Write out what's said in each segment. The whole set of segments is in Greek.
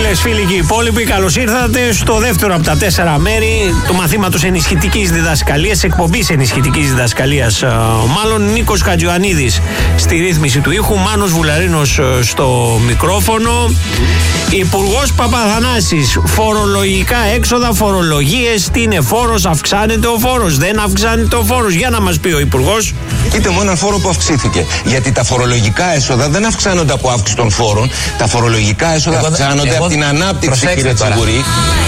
Φίλες, φίλοι και υπόλοιποι, καλώς ήρθατε στο δεύτερο από τα 4 μέρη του μαθήματος ενισχυτικής διδασκαλίας, εκπομπής ενισχυτικής διδασκαλίας. Μάλλον Νίκος Χατζιωαννίδης στη ρύθμιση του ήχου, Μάνος Βουλαρίνος στο μικρόφωνο. Υπουργός Παπαθανάσης, φορολογικά έξοδα, φορολογίες, τι είναι φόρος, αυξάνεται ο φόρος, δεν αυξάνεται ο φόρος? Για να μας πει ο Υπουργός. Είτε μόνο έναν φόρο που αυξήθηκε. Γιατί τα φορολογικά έσοδα δεν αυξάνονται από αύξηση των φόρων. Τα φορολογικά έσοδα αυξάνονται από την ανάπτυξη, κύριε Τσιγκουρή.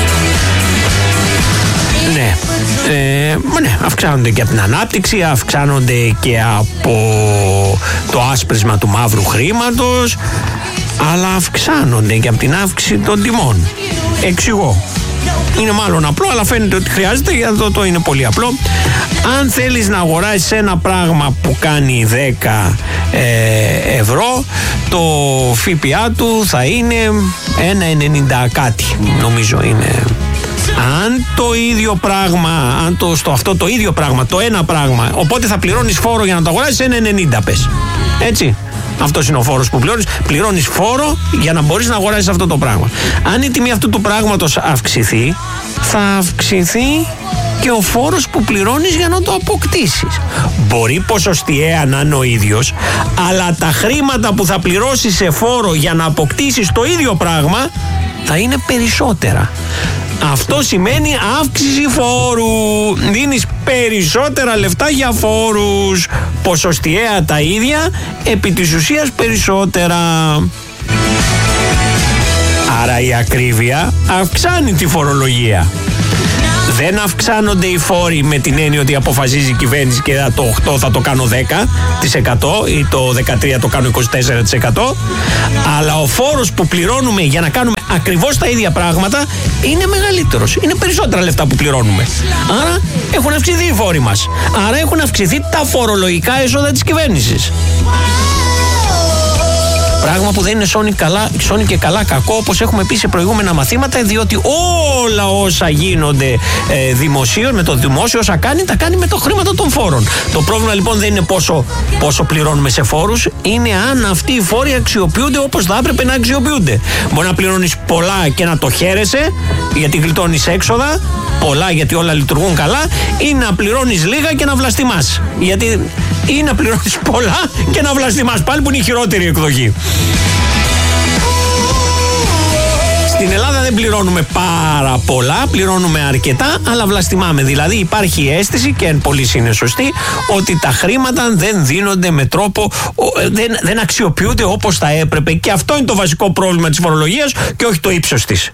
Ναι, ναι, αυξάνονται και από την ανάπτυξη, αυξάνονται και από το άσπρισμα του μαύρου χρήματος, αλλά αυξάνονται και από την αύξηση των τιμών. Εξηγώ. Είναι μάλλον απλό, αλλά φαίνεται ότι χρειάζεται, γιατί εδώ το είναι πολύ απλό. Αν θέλεις να αγοράσεις ένα πράγμα που κάνει 10 ευρώ, το ΦΠΑ του θα είναι 1,90 κάτι, νομίζω είναι. Αν το ίδιο πράγμα, αυτό το ίδιο πράγμα, το ένα πράγμα, οπότε θα πληρώνεις φόρο για να το αγοράσεις 1,90 πες. Έτσι. Αυτός είναι ο φόρος που πληρώνεις. Πληρώνεις φόρο για να μπορείς να αγοράσεις αυτό το πράγμα. Αν η τιμή αυτού του πράγματος αυξηθεί, θα αυξηθεί και ο φόρος που πληρώνεις για να το αποκτήσεις. Μπορεί ποσοστιαία να είναι ο ίδιος, αλλά τα χρήματα που θα πληρώσεις σε φόρο για να αποκτήσεις το ίδιο πράγμα θα είναι περισσότερα. Αυτό σημαίνει αύξηση φόρου. Δίνεις περισσότερα λεφτά για φόρους. Ποσοστιαία τα ίδια, επί της ουσίας περισσότερα. Άρα η ακρίβεια αυξάνει τη φορολογία. Δεν αυξάνονται οι φόροι με την έννοια ότι αποφασίζει η κυβέρνηση και το 8 θα το κάνω 10% ή το 13 το κάνω 24%, αλλά ο φόρος που πληρώνουμε για να κάνουμε ακριβώς τα ίδια πράγματα είναι μεγαλύτερος. Είναι περισσότερα λεφτά που πληρώνουμε. Άρα έχουν αυξηθεί οι φόροι μας. Άρα έχουν αυξηθεί τα φορολογικά έσοδα της κυβέρνησης. Πράγμα που δεν είναι σώνει και καλά κακό, όπως έχουμε πει σε προηγούμενα μαθήματα, διότι όλα όσα γίνονται δημοσίως, με το δημόσιο όσα κάνει, τα κάνει με το χρήμα των φόρων. Το πρόβλημα λοιπόν δεν είναι πόσο πληρώνουμε σε φόρους, είναι αν αυτοί οι φόροι αξιοποιούνται όπως θα έπρεπε να αξιοποιούνται. Μπορεί να πληρώνεις πολλά και να το χαίρεσαι, γιατί γλιτώνεις έξοδα, πολλά γιατί όλα λειτουργούν καλά, ή να πληρώνεις λίγα και να βλαστημάς. Ή να πληρώνεις πολλά και να βλαστημάς, πάλι που είναι η χειρότερη εκδοχή. Στην Ελλάδα δεν πληρώνουμε πάρα πολλά, πληρώνουμε αρκετά, αλλά βλαστημάμε. Δηλαδή υπάρχει η αίσθηση, και πολλοί είναι σωστοί, ότι τα χρήματα δεν δίνονται με τρόπο, δεν αξιοποιούνται όπως θα έπρεπε. Και αυτό είναι το βασικό πρόβλημα της φορολογίας και όχι το ύψος της.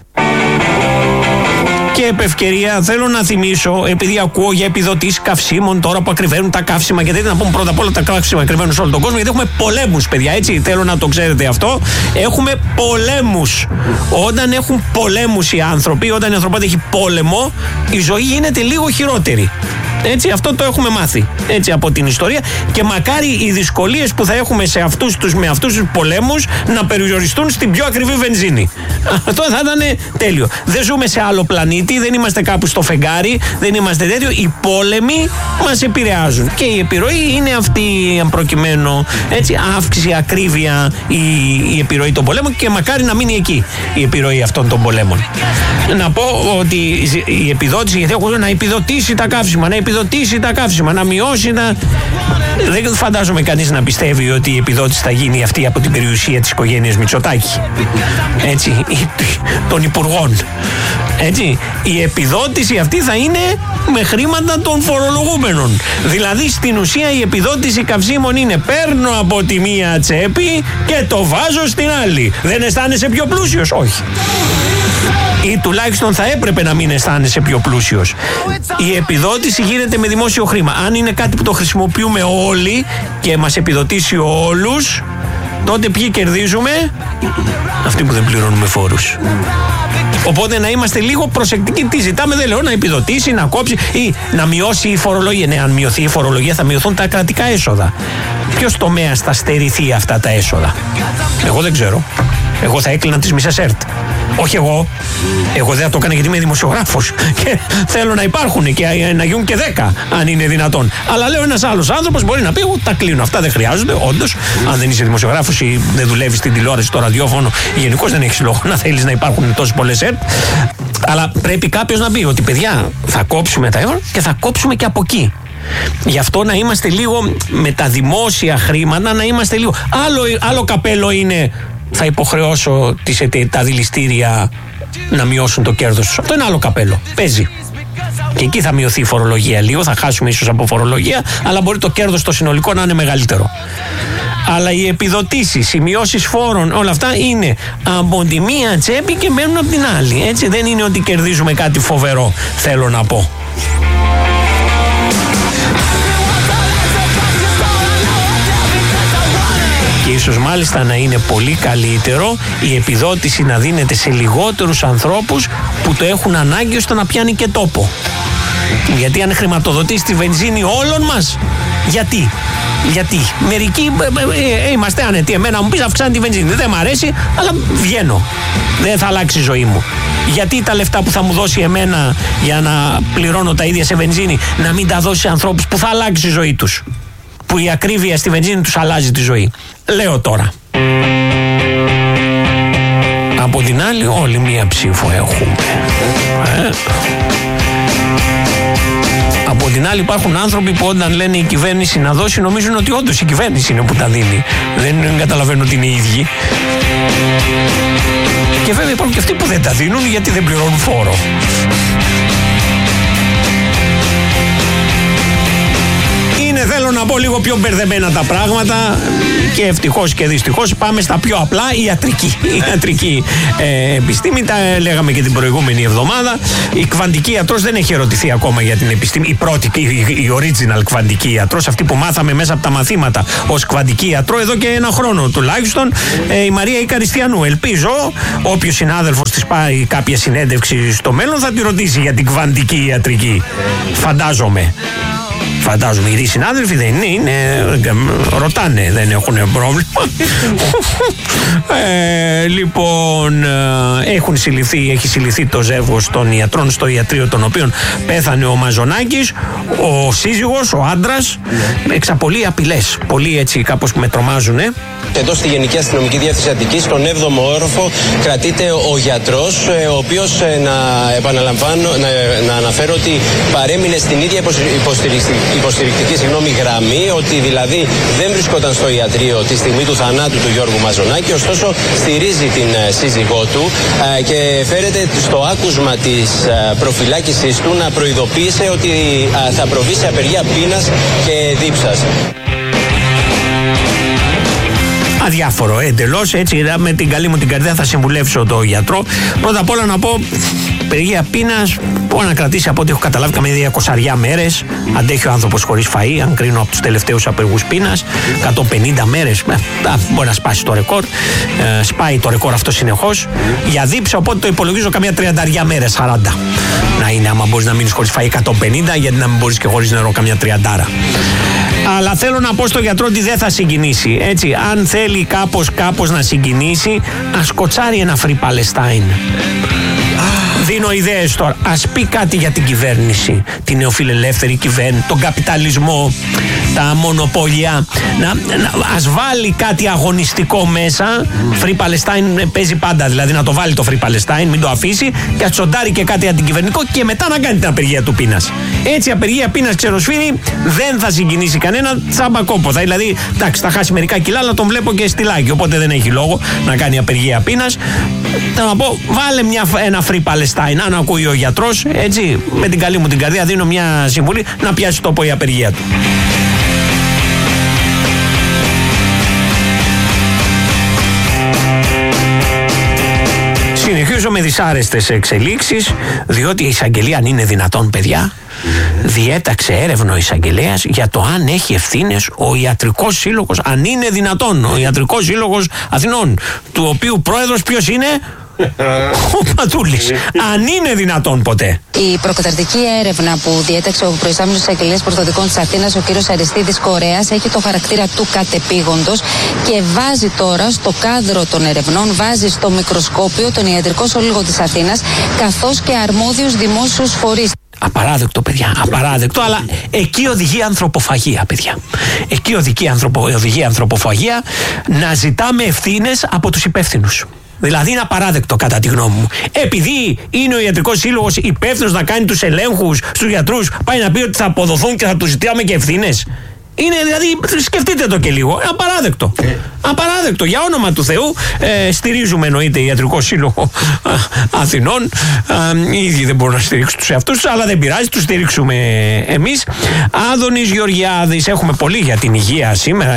Και επ' ευκαιρία θέλω να θυμίσω, επειδή ακούω για επιδοτήσεις καυσίμων τώρα που ακριβένουν τα καύσιμα, γιατί να πούμε πρώτα απ' όλα τα καύσιμα ακριβένουν σε όλο τον κόσμο, γιατί έχουμε πολέμους, παιδιά, έτσι. Θέλω να το ξέρετε αυτό. Έχουμε πολέμους. Όταν έχουν πολέμους οι άνθρωποι, όταν η ανθρωπότητα έχει πόλεμο, η ζωή γίνεται λίγο χειρότερη. Έτσι, αυτό το έχουμε μάθει, έτσι, από την ιστορία, και μακάρι οι δυσκολίες που θα έχουμε με αυτούς τους πολέμους να περιοριστούν στην πιο ακριβή βενζίνη. Αυτό θα ήταν τέλειο. Δεν ζούμε σε άλλο πλανήτη, δεν είμαστε κάπου στο φεγγάρι, δεν είμαστε τέτοιο. Οι πόλεμοι μας επηρεάζουν και η επιρροή είναι αυτή, αν προκειμένου, έτσι, αύξηση, ακρίβεια, η επιρροή των πολέμων, και μακάρι να μείνει εκεί η επιρροή αυτών των πολέμων. Να πω ότι η επιδότηση, γιατί έχω να επιδοτήσει τα καύσιμα, να μειώσει δεν φαντάζομαι κανείς να πιστεύει ότι η επιδότηση θα γίνει αυτή από την περιουσία της οικογένειας Μητσοτάκη, έτσι, των υπουργών. Έτσι, η επιδότηση αυτή θα είναι με χρήματα των φορολογούμενων. Δηλαδή στην ουσία η επιδότηση καυσίμων είναι παίρνω από τη μία τσέπη και το βάζω στην άλλη. Δεν αισθάνεσαι πιο πλούσιος? Όχι. Ή τουλάχιστον θα έπρεπε να μην αισθάνεσαι πιο πλούσιος. Η επιδότηση γίνεται με δημόσιο χρήμα. Αν είναι κάτι που το χρησιμοποιούμε όλοι και μας επιδοτήσει όλους, τότε ποιοι κερδίζουμε? Αυτοί που δεν πληρώνουμε φόρους. Οπότε να είμαστε λίγο προσεκτικοί τι ζητάμε. Δεν λέω να επιδοτήσει, να κόψει ή να μειώσει η φορολογία. Ναι, αν μειωθεί η φορολογία θα μειωθούν τα κρατικά έσοδα. Ποιος τομέας θα στερηθεί αυτά τα έσοδα? Εγώ δεν ξέρω. Εγώ θα έκλεινα τις μισές ΕΡΤ. Όχι εγώ. Εγώ δεν θα το έκανα γιατί είμαι δημοσιογράφος και θέλω να υπάρχουν και να γίνουν και 10, αν είναι δυνατόν. Αλλά λέω, ένας άλλος άνθρωπος μπορεί να πει: εγώ τα κλείνω. Αυτά δεν χρειάζονται. Όντως, αν δεν είσαι δημοσιογράφος ή δεν δουλεύεις στην τηλεόραση, στο ραδιόφωνο, γενικώς δεν έχεις λόγο να θέλεις να υπάρχουν τόσες πολλές ΕΡΤ. Αλλά πρέπει κάποιος να πει ότι, παιδιά, θα κόψουμε τα ΕΡΤ και θα κόψουμε και από εκεί. Γι' αυτό να είμαστε λίγο με τα δημόσια χρήματα, να είμαστε λίγο. Άλλο καπέλο είναι, θα υποχρεώσω τα δηληστήρια να μειώσουν το κέρδος τους. Αυτό είναι άλλο καπέλο. Παίζει. Και εκεί θα μειωθεί η φορολογία λίγο, θα χάσουμε ίσως από φορολογία, αλλά μπορεί το κέρδος το συνολικό να είναι μεγαλύτερο. Αλλά οι επιδοτήσεις, οι μειώσεις φόρων, όλα αυτά είναι από τη μία τσέπη και μένουν από την άλλη. Έτσι δεν είναι ότι κερδίζουμε κάτι φοβερό, θέλω να πω. Και ίσως μάλιστα να είναι πολύ καλύτερο η επιδότηση να δίνεται σε λιγότερους ανθρώπους που το έχουν ανάγκη ώστε να πιάνει και τόπο. Γιατί αν χρηματοδοτήσει τη βενζίνη όλων μας, γιατί μερικοί είμαστε άνετοι. Εμένα μου πεις αυξάνει τη βενζίνη, δεν μ' αρέσει, αλλά βγαίνω, δεν θα αλλάξει η ζωή μου. Γιατί τα λεφτά που θα μου δώσει εμένα για να πληρώνω τα ίδια σε βενζίνη να μην τα δώσει σε ανθρώπους που θα αλλάξει η ζωή τους, που η ακρίβεια στη βενζίνη τους αλλάζει τη ζωή. Λέω τώρα. Από την άλλη όλοι μία ψήφο έχουμε. Από την άλλη υπάρχουν άνθρωποι που όταν λένε η κυβέρνηση να δώσει, νομίζουν ότι όντως η κυβέρνηση είναι που τα δίνει. Δεν καταλαβαίνουν ότι είναι οι ίδιοι. Και βέβαια υπάρχουν και αυτοί που δεν τα δίνουν γιατί δεν πληρώνουν φόρο. Θέλω να πω λίγο πιο μπερδεμένα τα πράγματα και ευτυχώς και δυστυχώς πάμε στα πιο απλά, ιατρική επιστήμη. Τα λέγαμε και την προηγούμενη εβδομάδα. Η κβαντική ιατρός δεν έχει ερωτηθεί ακόμα για την επιστήμη. Η πρώτη, η original κβαντική ιατρός, αυτή που μάθαμε μέσα από τα μαθήματα ως κβαντική ιατρό εδώ και ένα χρόνο τουλάχιστον, η Μαρία Ικαριστιανού. Ελπίζω όποιος συνάδελφος της πάει κάποια συνέντευξη στο μέλλον θα τη ρωτήσει για την κβαντική ιατρική. Φαντάζομαι, οι συνάδελφοι δεν είναι, ρωτάνε, δεν έχουν πρόβλημα. Λοιπόν, έχει συλληφθεί το ζεύγος των ιατρών στο ιατρείο των οποίων πέθανε ο Μαζονάκης, ο σύζυγος, ο άντρας, εξαπολύει απειλές. Πολύ έτσι κάπως που με τρομάζουνε. Εδώ στη Γενική Αστυνομική Διεύθυνση Αττικής, στον 7ο όροφο, κρατείται ο γιατρός, ο οποίος, να αναφέρω ότι παρέμεινε στην ίδια υποστηρικτική γραμμή, ότι δηλαδή δεν βρισκόταν στο ιατρείο τη στιγμή του θανάτου του Γιώργου Μαζονάκη, ωστόσο στηρίζει την σύζυγό του και φέρεται στο άκουσμα της προφυλάκησης του να προειδοποίησε ότι θα προβεί σε απεργία πείνας και δίψας. Αδιάφορο, εντελώς έτσι, με την καλή μου την καρδιά θα συμβουλεύσω τον γιατρό. Πρώτα απ' όλα να πω, απεργία πείνας μπορεί να κρατήσει από ό,τι έχω καταλάβει καμία 200 μέρες. Αντέχει ο άνθρωπος χωρίς φαΐ, αν κρίνω από τους τελευταίους απεργούς πείνας. 150 μέρες, μπορεί να σπάσει το ρεκόρ. Σπάει το ρεκόρ αυτό συνεχώς. Για δίψα, οπότε το υπολογίζω καμία 30 μέρες, 40. Να είναι, άμα μπορείς να μείνεις χωρίς φαΐ 150, γιατί να μην μπορείς και χωρίς νερό καμιά 30. Αλλά θέλω να πω στο γιατρό ότι δεν θα συγκινήσει. Έτσι, αν θέλει κάπως να συγκινήσει, ας κοτσάρει ένα Free Palestine. Δίνω ιδέες τώρα. Ας πει κάτι για την κυβέρνηση, την νεοφιλελεύθερη κυβέρνηση, τον καπιταλισμό, τα μονοπόλια. Ας βάλει κάτι αγωνιστικό μέσα. Free Palestine παίζει πάντα, δηλαδή να το βάλει το Free Palestine, μην το αφήσει, και ας τσοντάρει και κάτι αντικυβερνητικό και μετά να κάνει την απεργία του πείνας. Έτσι, απεργία πείνας ξεροσφύρι δεν θα συγκινήσει κανένα, τσάμπα κόπο. Δηλαδή, εντάξει, θα χάσει μερικά κιλά, αλλά τον βλέπω και στυλάκι, οπότε δεν έχει λόγο να κάνει απεργία πείνας. Θα να πω, βάλε ένα Free Palestine, αν ακούει ο γιατρός, έτσι, με την καλή μου την καρδιά δίνω μια συμβουλή να πιάσει τόπο η απεργία του. Συνεχίζω με δυσάρεστες εξελίξεις, διότι η εισαγγελία, αν είναι δυνατόν παιδιά, διέταξε έρευνα ο εισαγγελέας για το αν έχει ευθύνες ο Ιατρικός Σύλλογος, αν είναι δυνατόν, ο Ιατρικός Σύλλογος Αθηνών, του οποίου πρόεδρος ποιος είναι? Ο Πατούλης. Αν είναι δυνατόν ποτέ. Η προκαταρτική έρευνα που διέταξε ο προϊστάμενος της Αγγελίας Πρωτοδικών της Αθήνας, ο κ. Αριστίδης Κορέας, έχει το χαρακτήρα του κατεπήγοντος και βάζει τώρα στο κάδρο των ερευνών, βάζει στο μικροσκόπιο τον Ιατρικό Σύλλογο της Αθήνας, καθώς και αρμόδιους δημόσιους φορείς. Απαράδεκτο, παιδιά, απαράδεκτο, αλλά εκεί οδηγεί ανθρωποφαγία, παιδιά. Εκεί οδηγεί ανθρωποφαγία να ζητάμε ευθύνες από τους υπεύθυνους. Δηλαδή είναι απαράδεκτο κατά τη γνώμη μου. Επειδή είναι ο Ιατρικός Σύλλογος υπεύθυνος να κάνει τους ελέγχους στους γιατρούς, πάει να πει ότι θα αποδοθούν και θα τους ζητάμε και ευθύνες. Είναι, δηλαδή, σκεφτείτε το και λίγο. Απαράδεκτο. Απαράδεκτο. Για όνομα του Θεού, στηρίζουμε εννοείται Ιατρικό Σύλλογο Αθηνών. Οι ίδιοι δεν μπορούν να στηρίξουν τους εαυτούς τους, αλλά δεν πειράζει, τους στηρίξουμε εμείς. Άδωνης Γεωργιάδης, έχουμε πολύ για την υγεία σήμερα.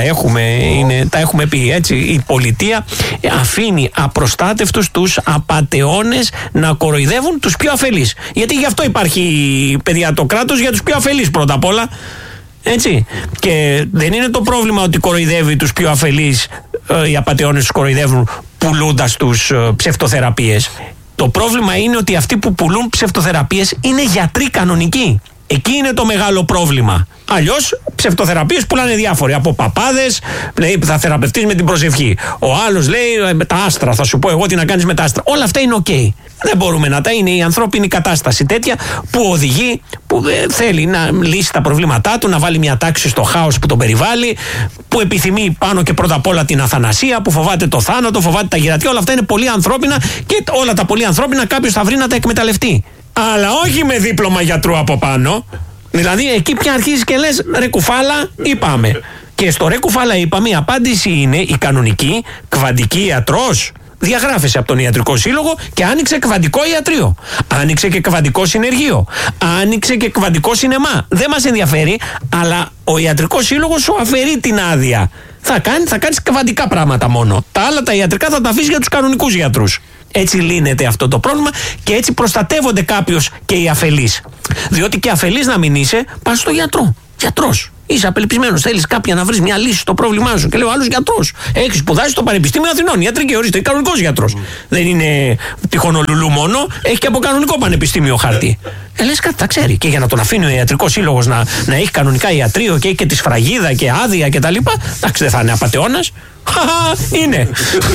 Τα έχουμε πει έτσι. Η πολιτεία αφήνει απροστάτευτους τους απατεώνες να κοροϊδεύουν τους πιο αφελείς. Γιατί γι' αυτό υπάρχει, παιδιά, το κράτος, για τους πιο αφελείς πρώτα απ' όλα. Έτσι. Και δεν είναι το πρόβλημα ότι κοροϊδεύει τους πιο αφελείς, οι απατεώνες τους κοροϊδεύουν πουλώντας τους ψευτοθεραπείες. Το πρόβλημα είναι ότι αυτοί που πουλούν ψευτοθεραπείες είναι γιατροί κανονικοί. Εκεί είναι το μεγάλο πρόβλημα. Αλλιώς ψευτοθεραπείες πουλάνε διάφοροι. Από παπάδες, λέει θα θεραπευτείς με την προσευχή. Ο άλλος λέει με τα άστρα, θα σου πω εγώ τι να κάνεις με τα άστρα. Όλα αυτά είναι οκ. Δεν μπορούμε να τα είναι η ανθρώπινη κατάσταση τέτοια που οδηγεί, που θέλει να λύσει τα προβλήματά του, να βάλει μια τάξη στο χάος που τον περιβάλλει, που επιθυμεί πάνω και πρώτα απ' όλα την αθανασία, που φοβάται το θάνατο, φοβάται τα γυρατιά. Όλα αυτά είναι πολύ ανθρώπινα και όλα τα πολύ ανθρώπινα κάποιος θα βρει να τα εκμεταλλευτεί. Αλλά όχι με δίπλωμα γιατρού από πάνω. Δηλαδή εκεί πια αρχίζεις και λες ρε κουφάλα, είπαμε. Και στο ρε κουφάλα είπαμε η απάντηση είναι η κανονική κβαντική ιατρός. Διαγράφεσαι από τον Ιατρικό Σύλλογο και άνοιξε κβαντικό ιατρείο. Άνοιξε και κβαντικό συνεργείο. Άνοιξε και κβαντικό σινεμά. Δεν μας ενδιαφέρει, αλλά ο Ιατρικός Σύλλογος σου αφαιρεί την άδεια. Θα κάνεις κβαντικά πράγματα μόνο. Τα άλλα τα ιατρικά θα τα αφήσεις για τους κανονικούς γιατρούς. Έτσι λύνεται αυτό το πρόβλημα και έτσι προστατεύονται κάποιος και οι αφελείς. Διότι και αφελείς να μην είσαι, πας στο γιατρό. Γιατρός. Είσαι απελπισμένος. Θέλεις κάποια να βρεις μια λύση στο πρόβλημά σου. Και λέει ο άλλος γιατρός. Έχεις σπουδάσει στο Πανεπιστήμιο Αθηνών. Ιατρική, ορίστε, κανονικός γιατρός. Δεν είναι τυχόν λουλού μόνο. Έχει και από κανονικό πανεπιστήμιο χαρτί. Λες κάτι τα ξέρει. Και για να τον αφήνει ο Ιατρικός Σύλλογος να έχει κανονικά ιατρείο και έχει και τη σφραγίδα και άδεια κτλ. Εντάξει, δεν θα είναι απατεώνας. Είναι.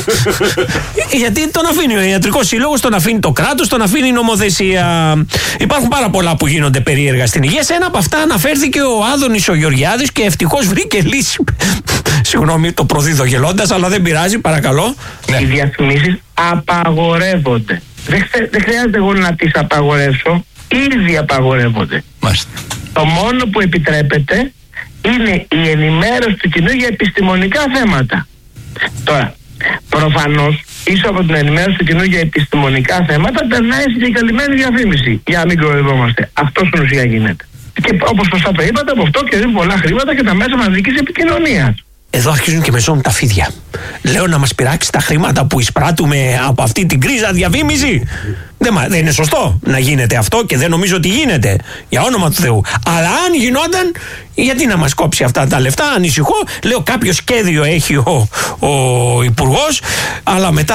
Γιατί τον αφήνει ο Ιατρικός Σύλλογος, τον αφήνει το κράτος, τον αφήνει η νομοθεσία. Υπάρχουν πάρα πολλά που γίνονται περίεργα στην υγεία. Σε ένα από αυτά αναφέρθηκε ο Άδωνης ο Γεωργιάδης και ευτυχώς βρήκε λύση. Συγγνώμη, το προδίδω γελώντας, αλλά δεν πειράζει, παρακαλώ. Οι διαφημίσεις απαγορεύονται. Δεν χρειάζεται εγώ να τις απαγορεύσω. Ήδη απαγορεύονται. Μάλιστα. Το μόνο που επιτρέπεται είναι η ενημέρωση του κοινού για επιστημονικά θέματα. Τώρα, προφανώς, ίσω από την ενημέρωση του κοινού για επιστημονικά θέματα περνάει συγκεκαλυμμένη διαφήμιση. Για να μην κοροϊδευόμαστε. Αυτό στην ουσία γίνεται. Και όπως σωστά το είπατε, από αυτό κερδίζουν πολλά χρήματα και τα μέσα μαζικής επικοινωνίας. Εδώ αρχίζουν και με ζώνουν τα φίδια. Λέω να μας πειράξει τα χρήματα που εισπράττουμε από αυτή την κρίζα διαφήμιση. Δεν είναι σωστό να γίνεται αυτό και δεν νομίζω ότι γίνεται. Για όνομα του Θεού. Αλλά αν γινόταν, γιατί να μας κόψει αυτά τα λεφτά, ανησυχώ. Λέω κάποιο σχέδιο έχει ο Υπουργός, αλλά μετά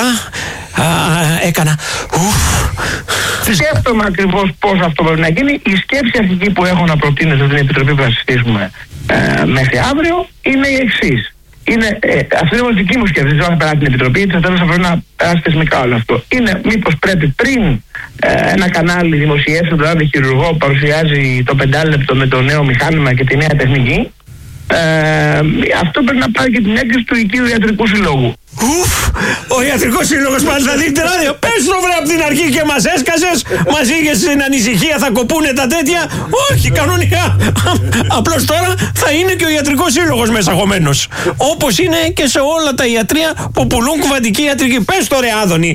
έκανα. Σκέφτομαι ακριβώς πώς αυτό πρέπει να γίνει. Η σκέψη αρχική που έχω να προτείνω στην Επιτροπή που θα συζητήσουμε μέχρι αύριο είναι η εξής. Αυτή είναι η δική μου σκέψη. Δεν θα περάσει την Επιτροπή, γιατί θα πρέπει να περάσει θεσμικά όλο αυτό. Είναι μήπως πρέπει πριν ένα κανάλι δημοσιεύσει τον άλλο χειρουργό που παρουσιάζει το 5 με το νέο μηχάνημα και τη νέα τεχνική, αυτό πρέπει να πάρει και την έγκριση του οικείου Ιατρικού Συλλόγου. Ο Ιατρικός Σύλλογος πάλι θα δείχνει ράδιο. Πες το βρε από την αρχή και μας έσκασες. Μας είχες στην ανησυχία, θα κοπούνε τα τέτοια. Όχι, κανονικά. Απλώς τώρα θα είναι και ο Ιατρικός Σύλλογος μεσαγωμένος. Όπως είναι και σε όλα τα ιατρεία που πουλούν κουβαντική ιατρική. Πες το ρε Άδωνη.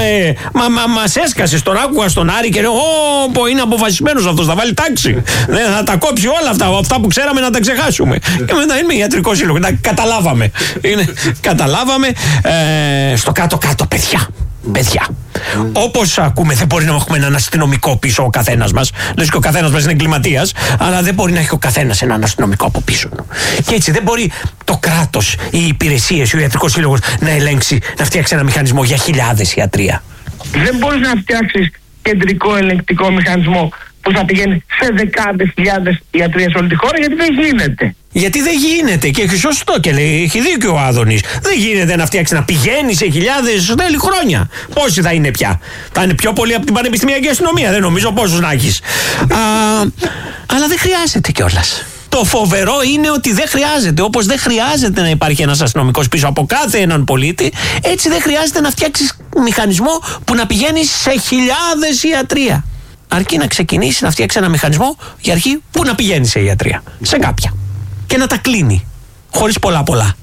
Μας έσκασες. Τον άκουγα στον Άρη και λέω είναι αποφασισμένος αυτός. Θα βάλει τάξη. Θα τα κόψει όλα αυτά που ξέραμε να τα ξεχάσουμε. Και μετά είναι Ιατρικό Σύλλογο. Καταλάβαμε. Καταλάβαμε. Στο κάτω-κάτω, παιδιά. Όπως ακούμε, δεν μπορεί να έχουμε έναν αστυνομικό πίσω ο καθένας μας. Λες και ο καθένας μας είναι εγκληματίας, αλλά δεν μπορεί να έχει ο καθένας έναν αστυνομικό από πίσω. Και έτσι δεν μπορεί το κράτος, οι υπηρεσίες, ο Ιατρικός Σύλλογος να ελέγξει, να φτιάξει ένα μηχανισμό για χιλιάδες ιατρεία. Δεν μπορείς να φτιάξεις κεντρικό ελεγκτικό μηχανισμό που θα πηγαίνει σε δεκάδες χιλιάδες ιατρίες σε όλη τη χώρα, γιατί δεν γίνεται. Γιατί δεν γίνεται, και έχει σωστό και λέει, έχει δίκιο ο Άδωνης. Δεν γίνεται να φτιάξει, να πηγαίνει σε χιλιάδες, θέλει χρόνια. Πόσοι θα είναι πια? Θα είναι πιο πολλοί από την πανεπιστημιακή αστυνομία, δεν νομίζω πόσους να έχεις. Αλλά δεν χρειάζεται κιόλας. Το φοβερό είναι ότι δεν χρειάζεται. Όπως δεν χρειάζεται να υπάρχει ένας αστυνομικός πίσω από κάθε έναν πολίτη, έτσι δεν χρειάζεται να φτιάξεις μηχανισμό που να πηγαίνει σε χιλιάδες ιατρία. Αρκεί να ξεκινήσει να φτιάξει ένα μηχανισμό για αρχή που να πηγαίνει σε ιατρία. Σε κάποια. Και να τα κλείνει. Χωρίς πολλά.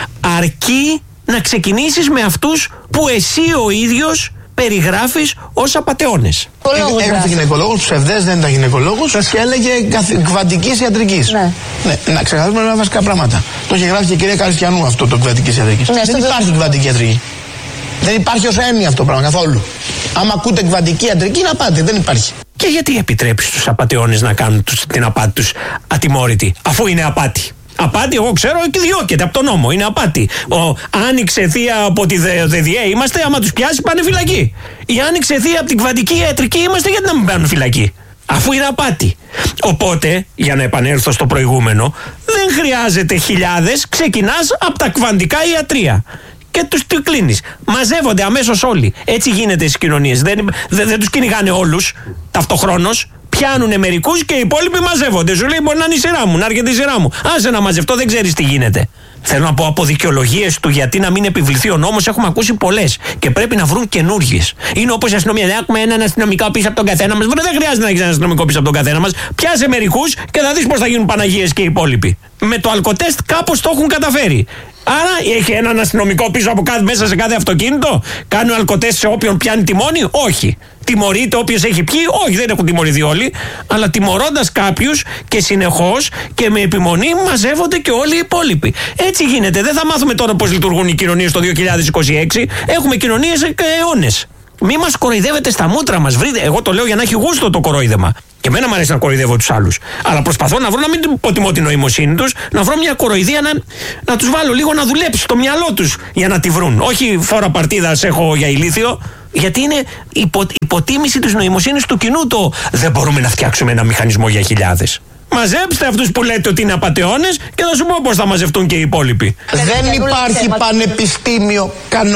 Αρκεί να ξεκινήσεις με αυτούς που εσύ ο ίδιος περιγράφεις ως απατεώνες. Έγραφε γυναικολόγος, ψευδές, δεν ήταν γυναικολόγος και έλεγε κβαντικής ιατρικής. Ναι. Να ξεχάσουμε ένα βασικά πράγματα. Το είχε γράψει και η κυρία Καριστιανού αυτό το κβαντικής ιατρικής. Ναι, δεν υπάρχει κβαντική ιατρική. Δεν υπάρχει ως έννοια αυτό το πράγμα καθόλου. Άμα ακούτε κβαντική ιατρική, να πάτε, δεν υπάρχει. Και γιατί επιτρέπεις τους απατεώνες να κάνουν την απάτη τους ατιμόρυτη, αφού είναι απάτη? Απάτη, εγώ ξέρω, και διώκεται από τον νόμο. Είναι απάτη. Άνοιξε θεία από τη ΔΕΔΙΕ είμαστε, άμα τους πιάσει πάνε φυλακή. Η άνοιξε θεία από την κβαντική ιατρική είμαστε, γιατί να μην πάνε φυλακή? Αφού είναι απάτη. Οπότε, για να επανέλθω στο προηγούμενο, δεν χρειάζεται χιλιάδες, ξεκινάς από τα κβαντικά ιατρία. Και τους κλείνεις. Μαζεύονται αμέσως όλοι. Έτσι γίνεται στις κοινωνίες. Δεν τους κυνηγάνε όλους ταυτοχρόνως. Πιάνουνε μερικούς και οι υπόλοιποι μαζεύονται. Σου λέει, μπορεί να είναι η σειρά μου, να έρχεται η σειρά μου. Άσε να μαζευτώ, δεν ξέρεις τι γίνεται. Θέλω να πω, από δικαιολογίες του γιατί να μην επιβληθεί ο νόμος έχουμε ακούσει πολλές. Και πρέπει να βρουν καινούργιες. Είναι όπως η αστυνομία. Δεν έχουμε έναν αστυνομικό πίσω από τον καθένα μας. Δεν χρειάζεται να έχεις έναν αστυνομικό πίσω από τον καθένα μας. Πιάσε μερικούς και θα δεις πώς θα γίνουν Παναγίες και οι υπόλοιποι. Με το αλκοτέστ κάπως το έχουν καταφέρει. Άρα έχει έναν αστυνομικό πίσω από μέσα σε κάθε αυτοκίνητο. Κάνει αλκοτέστ σε όποιον πιάνει τιμόνι? Όχι. Τιμωρείται όποιος έχει πιει? Όχι, δεν έχουν τιμωρηθεί όλοι. Αλλά τιμωρώντας κάποιους και συνεχώς και με επιμονή μαζεύονται και όλοι οι υπόλοιποι. Έτσι γίνεται. Δεν θα μάθουμε τώρα πώς λειτουργούν οι κοινωνίες το 2026. Έχουμε κοινωνίες αιώνες. Μη μας κοροϊδεύετε στα μούτρα μας. Βρείτε. Εγώ το λέω για να έχει γούστο το κορόιδεμα. Και εμένα μου αρέσει να κοροϊδεύω τους άλλους. Αλλά προσπαθώ να βρω, να μην υποτιμώ την νοημοσύνη τους, να βρω μια κοροϊδία να τους βάλω λίγο να δουλέψει στο μυαλό τους για να τη βρουν. Όχι φόρα παρτίδας έχω για ηλίθιο. Γιατί είναι υποτίμηση της νοημοσύνης του κοινού το δεν μπορούμε να φτιάξουμε ένα μηχανισμό για χιλιάδες. Μαζέψτε αυτούς που λέτε ότι είναι απατεώνες και θα σου πω πώς θα μαζευτούν και οι υπόλοιποι. Δεν υπάρχει πανεπιστήμιο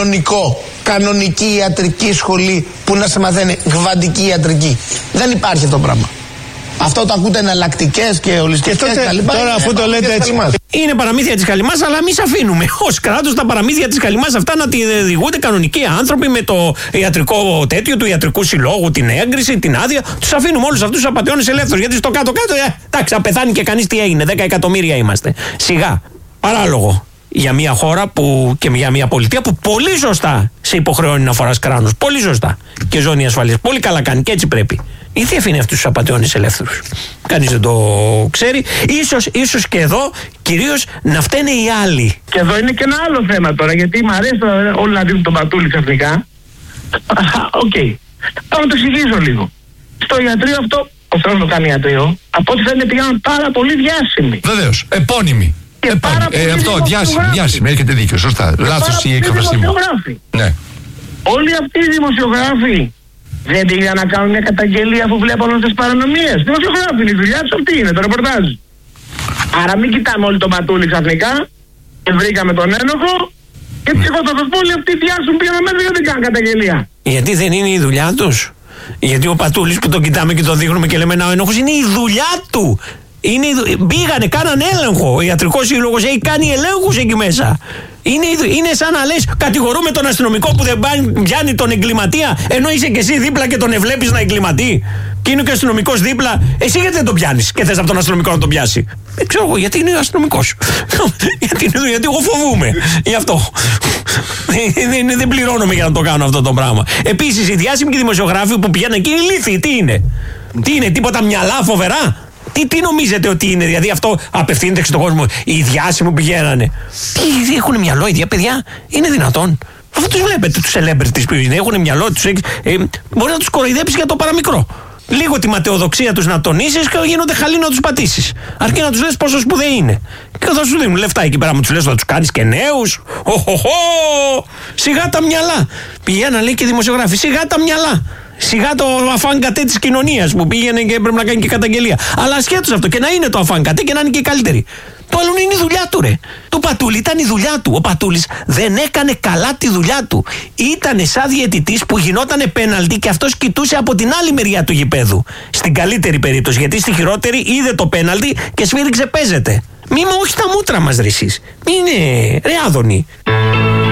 κανονική ιατρική σχολή που να σε μαθαίνει γβαντική ιατρική. Δεν υπάρχει αυτό το πράγμα. Αυτό το ακούτε εναλλακτικές και ολιστικές κτλ. Τώρα αφού το λέτε έτσι μας. Είναι παραμύθια της Καλυμάς, αλλά εμείς αφήνουμε ως κράτος τα παραμύθια της Καλυμάς αυτά να τη διηγούνται κανονικοί άνθρωποι με το ιατρικό τέτοιο του ιατρικού συλλόγου, την έγκριση, την άδεια. Τους αφήνουμε όλους αυτούς τους απατεώνες ελεύθερους. Γιατί στο κάτω-κάτω, εντάξει, θα πεθάνει και κανείς τι έγινε. 10 εκατομμύρια είμαστε. Σιγά. Παράλογο. Για μια χώρα και για μια πολιτεία που πολύ σωστά σε υποχρεώνει να φοράς κράνος. Πολύ σωστά. Και ζώνη ασφαλείας. Πολύ καλά κάνει και έτσι πρέπει. Γιατί αφήνει αυτούς τους απατεώνες ελεύθερους? Κανείς δεν το ξέρει. Ίσως και εδώ κυρίως να φταίνε οι άλλοι. Και εδώ είναι και ένα άλλο θέμα τώρα, γιατί μου αρέσει όλοι να δίνουν τον πατούλι ξαφνικά. Οκ. Πάμε να το εξηγήσω λίγο. Στο ιατρείο αυτό, ο Θεός το κάνει ιατρείο, από ό,τι φαίνεται πήγαν πάρα πολύ διάσημοι. Βεβαίως. Επώνυμοι. Αυτό, διάσημοι. Έχετε δίκιο. Σωστά. Λάθος η έκφρασή μου. Ναι. Όλοι αυτοί οι δημοσιογράφοι δεν πήγαν να κάνουν μια καταγγελία αφού βλέπουν όλες τις παρανομίες? Δημοσιογράφοι είναι η δουλειά τους, αυτή είναι το ρεπορτάζ. Άρα μην κοιτάμε όλοι τον πατούλι ξαφνικά και βρήκαμε τον ένοχο και εγώ θα σας πω όλοι αυτοί διάσουν πήγαν μέσα γιατί δεν κάνουν καταγγελία. Γιατί δεν είναι η δουλειά τους? Γιατί ο πατούλης που τον κοιτάμε και τον δείχνουμε και λέμε να ο ένοχος είναι η δουλειά του. Πήγανε, κάναν έλεγχο. Ο ιατρικός σύλλογος έχει κάνει ελέγχους εκεί μέσα. Είναι σαν να λες κατηγορούμε τον αστυνομικό που δεν πιάνει τον εγκληματία, ενώ είσαι και εσύ δίπλα και τον ευλέπεις να εγκληματεί. Και είναι και ο αστυνομικός δίπλα. Εσύ γιατί δεν τον πιάνεις και θες από τον αστυνομικό να τον πιάσει? Δεν ξέρω εγώ, γιατί είναι ο αστυνομικός. γιατί εγώ φοβούμαι. Γι' αυτό. Δεν πληρώνομαι για να το κάνω αυτό το πράγμα. Επίσης, οι διάσημοι και οι δημοσιογράφοι που πηγαίνουν εκεί, ηλίθιοι, τι είναι? Τι είναι, τίποτα μυαλά φοβερά? Τι νομίζετε ότι είναι? Δηλαδή αυτό απευθύνεται στον κόσμο. Οι διάσημοι πηγαίνανε. Τι έχουν μυαλό οι παιδιά? Είναι δυνατόν? Αυτό τους βλέπετε τους celebrities που είναι. Έχουν μυαλό τους. Μπορεί να τους κοροϊδέψεις για το παραμικρό. Λίγο τη ματαιοδοξία τους να τονίσεις και γίνονται χαλί να τους πατήσεις. Αρκεί να τους λες πόσο σπουδαίοι είναι. Και θα σου δίνουν λεφτά εκεί πέρα, μου τους λες θα τους κάνεις και νέους. Σιγά τα μυαλά. Πηγαίναν λέει και δημοσιογράφοι, σιγά τα μυαλά. Σιγά το αφάνκατε της κοινωνίας που πήγαινε και πρέπει να κάνει και καταγγελία. Αλλά ασχέτως αυτό, και να είναι το αφάνκατε και να είναι και καλύτερη. Το άλλο είναι η δουλειά του, ρε. Του Πατούλη ήταν η δουλειά του. Ο Πατούλης δεν έκανε καλά τη δουλειά του. Ήτανε σαν διαιτητής που γινότανε πέναλτι και αυτός κοιτούσε από την άλλη μεριά του γηπέδου. Στην καλύτερη περίπτωση, γιατί στη χειρότερη είδε το πέναλτι και σφύριξε παίζεται. Μη με όχι τα μούτρα μας, ρε εσείς. Ρε Άδωνη.